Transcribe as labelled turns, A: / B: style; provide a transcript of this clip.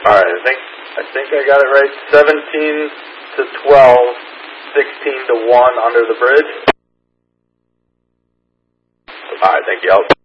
A: All right, I think I got it right. 17 to 12, 16 to 1 under the bridge. All right, thank you.